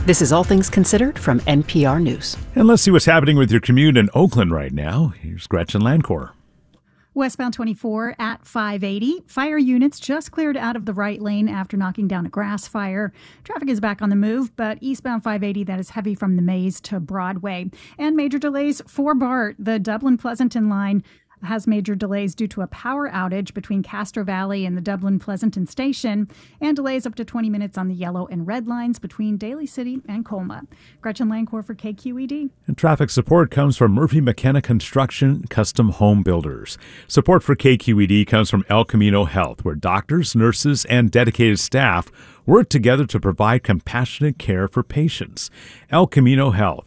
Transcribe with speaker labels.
Speaker 1: This is All Things Considered from NPR News.
Speaker 2: And let's see what's happening with your commute in Oakland right now. Here's Gretchen Landcor.
Speaker 3: Westbound 24 at 580. Fire units just cleared out of the right lane after knocking down a grass fire. Traffic is back on the move, but eastbound 580, that is heavy from the Maze to Broadway. And major delays for BART. The Dublin-Pleasanton line has major delays due to a power outage between Castro Valley and the Dublin-Pleasanton station, and delays up to 20 minutes on the yellow and red lines between Daly City and Colma. Gretchen Landcor for KQED.
Speaker 2: And traffic support comes from Murphy McKenna Construction Custom Home Builders. Support for KQED comes from El Camino Health, where doctors, nurses, and dedicated staff work together to provide compassionate care for patients. El Camino Health,